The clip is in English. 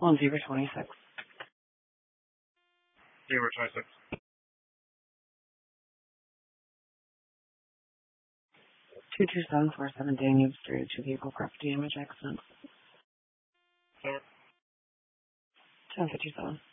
1026. 026. 22747 Daniel Street, 2 vehicle property damage accident. 7. 1057.